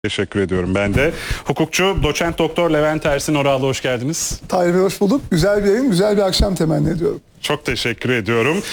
Teşekkür ediyorum ben de. Hukukçu doçent doktor Levent Ersin Oralı, hoş geldiniz. Tahir Bey hoş bulduk. Güzel bir yayın, güzel bir akşam temenni ediyorum. Çok teşekkür ediyorum.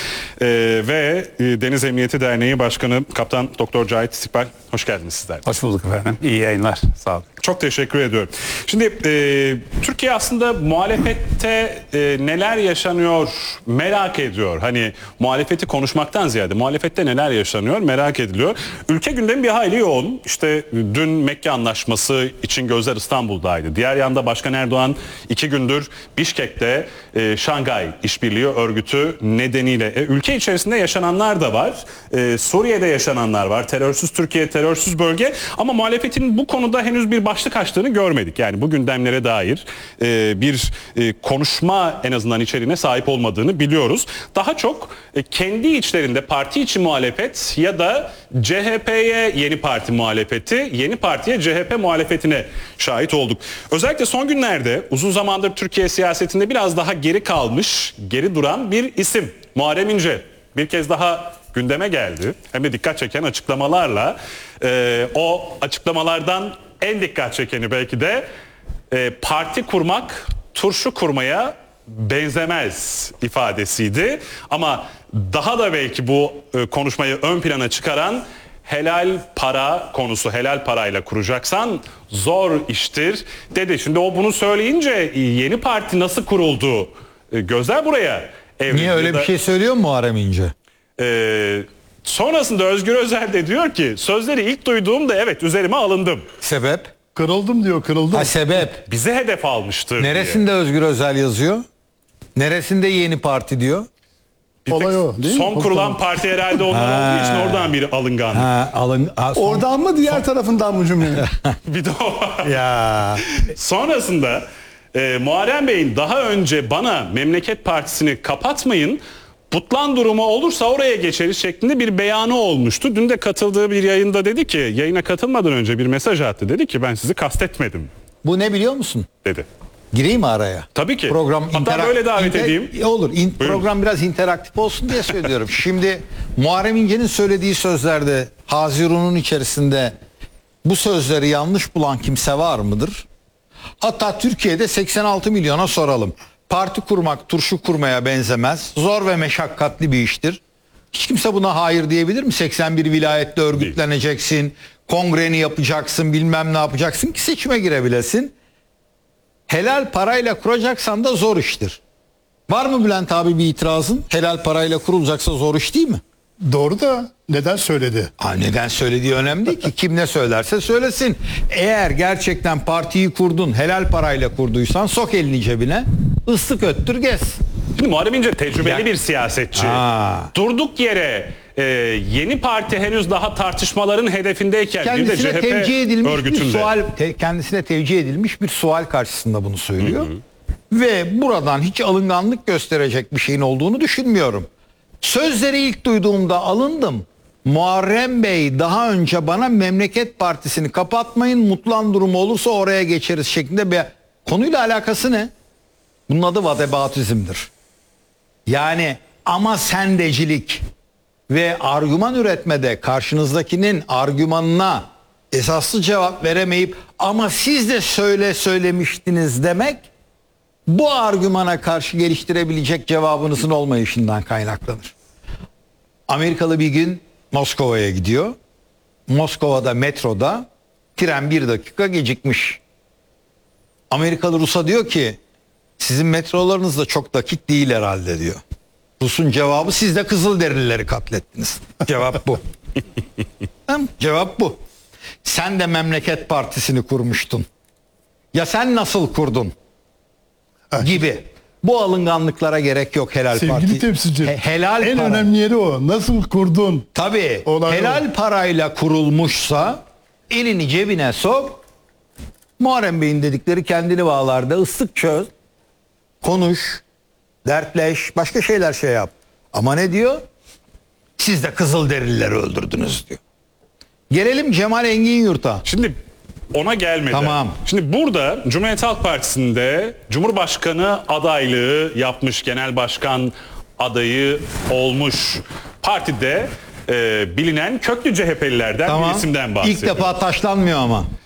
Deniz Emniyeti Derneği Başkanı Kaptan Doktor Cahit İstikbal, hoş geldiniz sizler. Hoş bulduk efendim. İyi yayınlar. Sağ olun. Çok teşekkür ediyorum. Şimdi Türkiye aslında muhalefette neler yaşanıyor merak ediyor. Hani muhalefeti konuşmaktan ziyade muhalefette neler yaşanıyor merak ediliyor. Ülke gündemi bir hayli yoğun. İşte dün Mekke Anlaşması için gözler İstanbul'daydı. Diğer yanda Başkan Erdoğan 2 gündür Bişkek'te Şangay İşbirliği Örgütü nedeniyle ülke içerisinde yaşananlar da var. Suriye'de yaşananlar var. Terörsüz Türkiye, terörsüz bölge. Ama muhalefetin bu konuda henüz bir başlık açtığını görmedik. Yani bu gündemlere dair bir konuşma en azından içeriğine sahip olmadığını biliyoruz. Daha çok kendi içlerinde parti içi muhalefet ya da CHP'ye yeni parti muhalefeti, yeni partiye CHP muhalefetine şahit olduk. Özellikle son günlerde uzun zamandır Türkiye siyasetinde biraz daha geri kalmış, geri duran bir isim Muharrem İnce bir kez daha gündeme geldi. Hem de dikkat çeken açıklamalarla. O açıklamalardan en dikkat çekeni belki de parti kurmak turşu kurmaya benzemez ifadesiydi. Ama daha da belki bu konuşmayı ön plana çıkaran helal para konusu, helal parayla kuracaksan zor iştir dedi. Şimdi o bunu söyleyince yeni parti nasıl kuruldu? Gözler buraya evrildi. Niye öyle bir şey söylüyor mu Muharrem İnce? Sonrasında Özgür Özel de diyor ki sözleri ilk duyduğumda evet üzerime alındım. Sebep? Kırıldım diyor, kırıldım. Ha, sebep. Bize hedef almıştır Neresinde diye. Özgür Özel yazıyor? Neresinde yeni parti diyor? Olay o, değil mi? Son kurulan parti herhalde onlar olduğu için oradan bir alınganlık. Oradan mı diğer tarafından mı cümlenin? Bir de o. Ya. Sonrasında Muharrem Bey'in daha önce bana Memleket Partisi'ni kapatmayın, butlan durumu olursa oraya geçeriz şeklinde bir beyanı olmuştu. Dün de katıldığı bir yayında dedi ki, yayına katılmadan önce bir mesaj attı. Dedi ki ben sizi kastetmedim Bu ne biliyor musun? dedi. Gireyim mi araya? Tabii ki. Program Hatta böyle davet edeyim. Olur. Buyurun. Program biraz interaktif olsun diye söylüyorum. Şimdi Muharrem İnce'nin söylediği sözlerde Haziran'ın içerisinde bu sözleri yanlış bulan kimse var mıdır? Hatta Türkiye'de 86 milyona soralım. Parti kurmak turşu kurmaya benzemez. Zor ve meşakkatli bir iştir. Hiç kimse buna hayır diyebilir mi? 81 vilayette örgütleneceksin, kongreni yapacaksın, bilmem ne yapacaksın ki seçime girebilesin. Helal parayla kuracaksan da zor iştir. Var mı Bülent abi bir itirazın? Helal parayla kurulacaksa zor iş değil mi? Doğru da neden söyledi? Neden söylediği önemli değil ki. Kim ne söylerse söylesin. Eğer gerçekten partiyi kurdun, helal parayla kurduysan sok elini cebine, ıslık öttür gez. Şimdi Muharrem İnce tecrübeli bir siyasetçi. Durduk yere yeni parti henüz daha tartışmaların hedefindeyken bir de Kendisine CHP tevcih edilmiş örgütünde. bir sual, kendisine tevcih edilmiş bir sual karşısında bunu söylüyor. Ve buradan hiç alınganlık gösterecek bir şeyin olduğunu düşünmüyorum. Sözleri ilk duyduğumda alındım. Muharrem Bey daha önce bana Memleket Partisi'ni kapatmayın, mutlan durumu olursa oraya geçeriz şeklinde bir konuyla alakası ne? Bunun adı vadebatizmdir. Yani ama sendecilik ve argüman üretmede karşınızdakinin argümanına esaslı cevap veremeyip ama siz de söylemiştiniz demek bu argümana karşı geliştirebilecek cevabınızın olmayışından kaynaklanır. Amerikalı bir gün Moskova'ya gidiyor. Moskova'da metroda tren 1 dakika gecikmiş. Amerikalı Rus'a diyor ki sizin metrolarınız da çok dakik değil herhalde diyor. Rus'un cevabı siz de Kızılderilileri katlettiniz. Cevap bu. Cevap bu. Sen de Memleket Partisi'ni kurmuştun. Ya sen nasıl kurdun? Gibi. Bu alınganlıklara gerek yok helal Sevgili parti. temsilci. Helal en para. önemli yeri o. Nasıl kurdun? Tabii. Olay Helal parayla kurulmuşsa elini cebine sok. Muharrem Bey'in dedikleri kendini bağlarda ıslık çöz. Konuş. Dertleş. Başka şeyler şey yap. Ama ne diyor? Siz de Kızılderilileri öldürdünüz diyor. Gelelim Cemal Engin Yurt'a. Şimdi ona gelmeden. Tamam. Şimdi burada Cumhuriyet Halk Partisi'nde Cumhurbaşkanı adaylığı yapmış, genel başkan adayı olmuş partide bilinen köklü CHP'lilerden bir isimden bahsediyor. İlk defa taşlanmıyor ama.